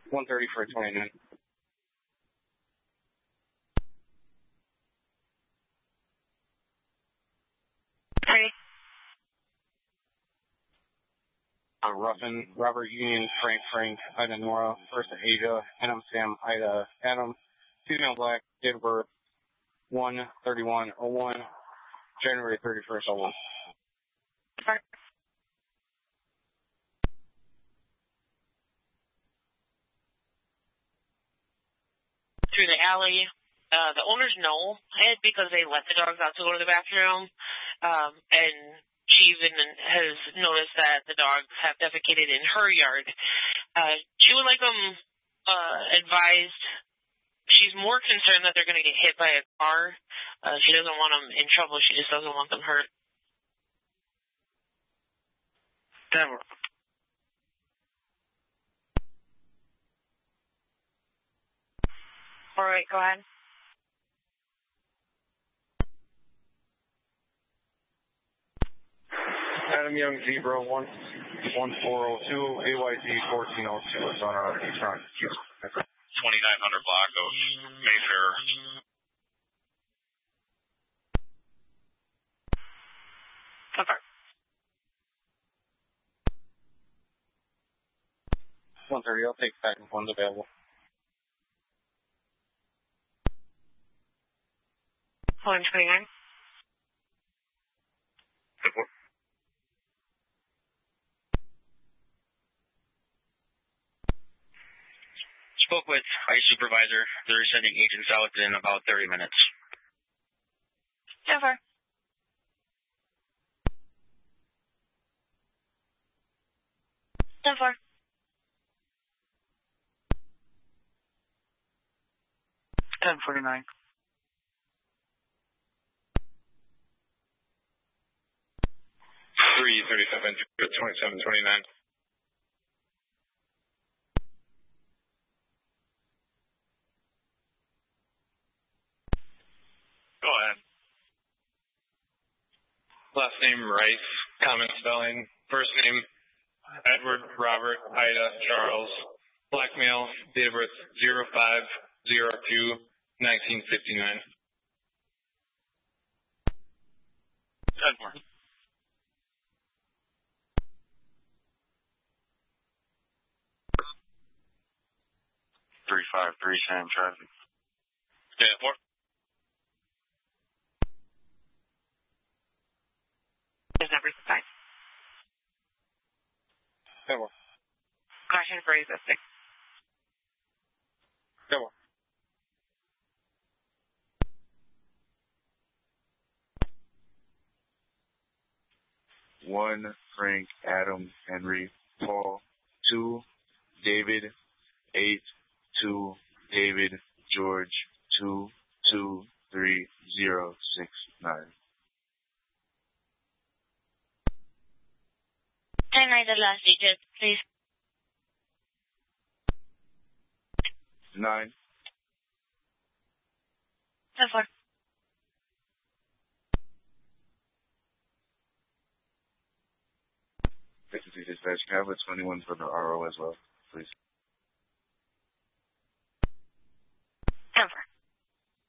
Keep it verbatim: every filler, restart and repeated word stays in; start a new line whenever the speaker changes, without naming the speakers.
one thirty for a twenty-nine.
Hey.
Uh, Ruffin, Robert Union, Frank Frank, Ida Nora, First Asia, Adam Sam, Ida Adam, female black, date of birth, one thirty-one oh one, January thirty-first oh one.
Sorry. Through the alley. Uh, the owners know it because they let the dogs out to go to the bathroom, um, and she even has noticed that the dogs have defecated in her yard. Uh, she would like them uh, advised. She's more concerned that they're going to get hit by a car. Uh, she doesn't want them in trouble. She just doesn't want them hurt.
Denver.
All right, go ahead.
Adam Young, Zebra, one one four oh two, A Y Z fourteen oh two. It's on our front.
twenty-nine hundred block of Mayfair.
Okay.
one thirty, I'll take back if one's available.
one twenty-nine.
Spoke with ICE supervisor. They're sending agents out in about thirty minutes.
So far. So far.
ten forty-nine.
three thirty-seven, twenty-seven twenty-nine. Go ahead. Last name Rice, common spelling. First name Edward, Robert, Ida, Charles. Black male, date of birth zero five zero two nineteen fifty-nine. Edward.
three five three, Sam traffic.
Yeah, four.
Is number five.
Come on.
Caution for resisting.
Come on. One, Frank, Adam, Henry, Paul. Two, David. Eight, two, David, George. Two, two, three, zero, six, nine.
Can I the last digit, please?
Nine.
So far.
fifty-two dispatch, can I have a twenty-one for the R O as well, please?
Over.